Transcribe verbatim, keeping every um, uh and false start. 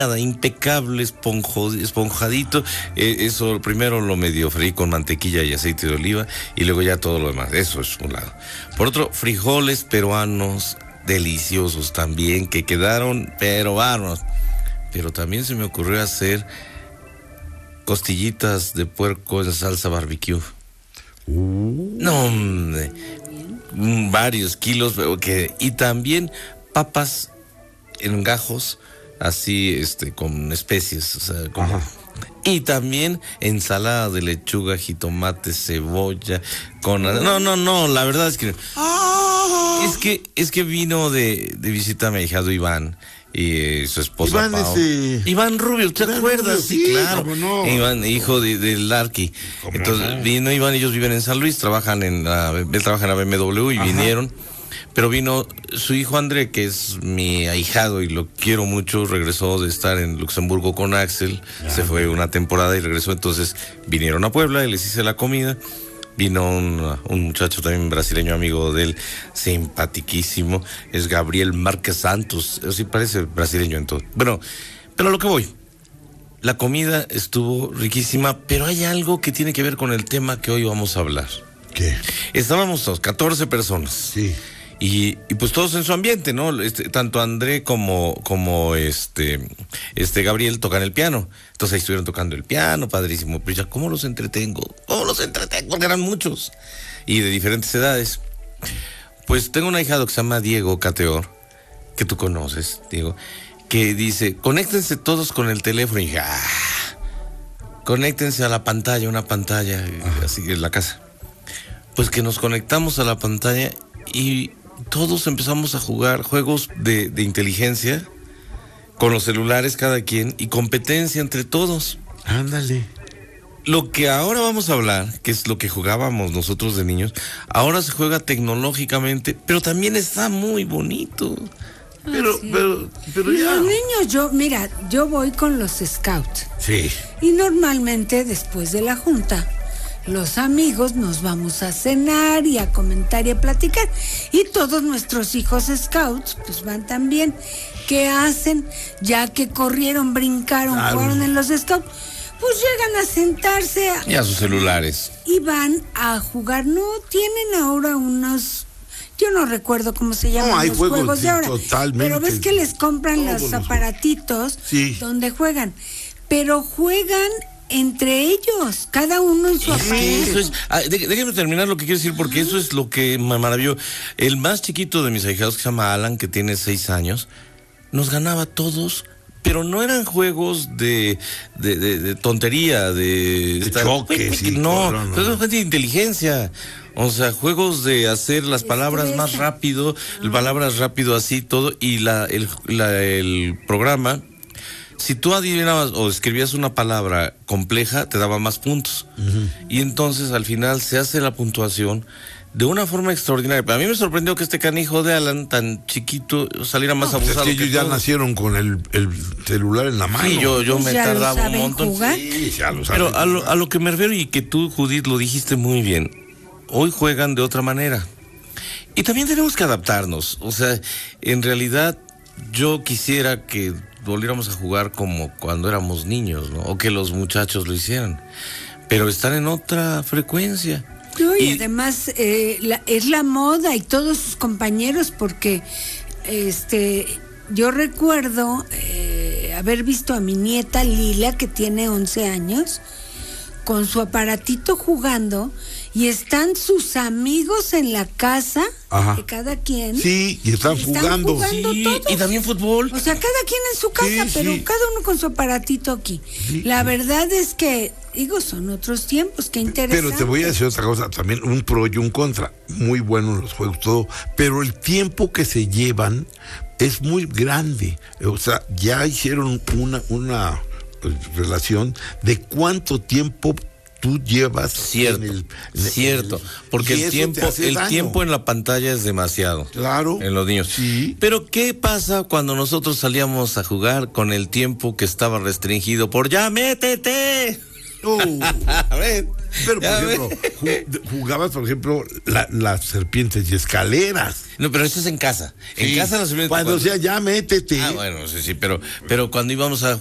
nada, impecable, esponjo, esponjadito. Eh, eso primero lo medio freí con mantequilla y aceite de oliva y luego ya todo lo demás. Eso es un lado. Por otro, frijoles peruanos deliciosos también, que quedaron peruanos. Pero también se me ocurrió hacer costillitas de puerco en salsa barbecue. Uh. No, hombre, varios kilos, que, y también papas en gajos, así, este, con especies, o sea, como, y también ensalada de lechuga, jitomate, cebolla, con, no, no, no, la verdad es que, ah. es que, es que vino de, de visita a mi ahijado Iván, y eh, su esposa Iván, Pau. ese... Iván Rubio, ¿te acuerdas? Rubio, sí, sí, claro. no. Iván, hijo de, del Larky. Entonces, no? vino Iván, ellos viven en San Luis, trabajan en la, él trabaja en la B M W y Ajá. vinieron. Pero vino su hijo André, que es mi ahijado y lo quiero mucho, regresó de estar en Luxemburgo con Axel, ya. se fue una temporada y regresó, entonces vinieron a Puebla y les hice la comida. Vino un, un muchacho también brasileño, amigo de él, simpatiquísimo, es Gabriel Márquez Santos, sí parece brasileño en todo. Bueno, pero a lo que voy, la comida estuvo riquísima, pero hay algo que tiene que ver con el tema que hoy vamos a hablar. ¿Qué? Estábamos todos, catorce personas. Sí. Y, y pues todos en su ambiente, ¿no? Este, tanto André como, como este, este Gabriel tocan el piano. Entonces ahí estuvieron tocando el piano, padrísimo. Pero ya, ¿cómo los entretengo? ¿Cómo los entretengo? Porque eran muchos. Y de diferentes edades. Pues tengo un ahijado que se llama Diego Cateor, que tú conoces, Diego, que dice, conéctense todos con el teléfono. Y dije, ah, conéctense a la pantalla, una pantalla, Ajá. así en la casa. Pues que nos conectamos a la pantalla y todos empezamos a jugar juegos de, de inteligencia con los celulares cada quien y competencia entre todos. Ándale. Lo que ahora vamos a hablar, que es lo que jugábamos nosotros de niños, ahora se juega tecnológicamente, pero también está muy bonito. Pero, sí. pero, pero ya. Los niños, yo, mira, yo voy con los scouts. Sí. Y normalmente después de la junta, los amigos nos vamos a cenar y a comentar y a platicar. Y todos nuestros hijos scouts, pues van también. ¿Qué hacen? Ya que corrieron, brincaron, claro. jugaron en los scouts, pues llegan a sentarse. A, y a sus celulares. Y van a jugar. No, tienen ahora unos... Yo no recuerdo cómo se llaman no, hay los juegos, juegos de ahora. Totalmente. Pero ves que les compran los, los aparatitos sí. donde juegan. Pero juegan... entre ellos, cada uno en su aparato. Eso es, ah, de, déjeme terminar lo que quiero decir, porque eso es lo que me maravilló. El más chiquito de mis ahijados, que se llama Alan, que tiene seis años, nos ganaba a todos, pero no eran juegos de, de, de, de tontería, de... de estar, choque, sí, no, no, no, no. Juegos de inteligencia. O sea, juegos de hacer las palabras Estresa. más rápido, no. palabras rápido así, todo, y la el, la, el programa... Si tú adivinabas o escribías una palabra compleja, te daba más puntos. Uh-huh. Y entonces al final se hace la puntuación de una forma extraordinaria. Pero a mí me sorprendió que este canijo de Alan, tan chiquito, saliera más no, abusado. Es que ellos que ya todos. nacieron con el, el celular en la mano. Sí, yo, yo pues me tardaba un montón. Jugar. Sí, ya lo saben. Pero a lo, a lo que me refiero, y que tú, Judith, lo dijiste muy bien, hoy juegan de otra manera. Y también tenemos que adaptarnos. O sea, en realidad, yo quisiera que volviéramos a jugar como cuando éramos niños, ¿no? O que los muchachos lo hicieran. Pero están en otra frecuencia. No, y, y además eh, la, es la moda y todos sus compañeros, porque este yo recuerdo eh, haber visto a mi nieta Lila, que tiene once años, con su aparatito jugando, y están sus amigos en la casa, Ajá. de cada quien. Sí, y están, y están jugando. jugando sí, todos. Y también fútbol. O sea, cada quien en su casa, sí, pero sí. cada uno con su aparatito aquí. Sí. La verdad es que, digo, son otros tiempos, qué interesante. Pero te voy a decir otra cosa, también un pro y un contra. Muy buenos los juegos, todo. Pero el tiempo que se llevan es muy grande. O sea, ya hicieron una, una relación de cuánto tiempo tú llevas. Cierto, en el, en cierto, el, porque el tiempo, el daño. tiempo en la pantalla es demasiado. Claro. En los niños. Sí. Pero ¿qué pasa cuando nosotros salíamos a jugar con el tiempo que estaba restringido por ya métete? Uh, A ver, pero, por ya ejemplo, ves. ju- jugabas, por ejemplo, la- las serpientes y escaleras. No, pero eso es en casa. En Sí. casa no se Cuando sea, ya métete. Ah, bueno, sí, sí, pero, pero cuando íbamos a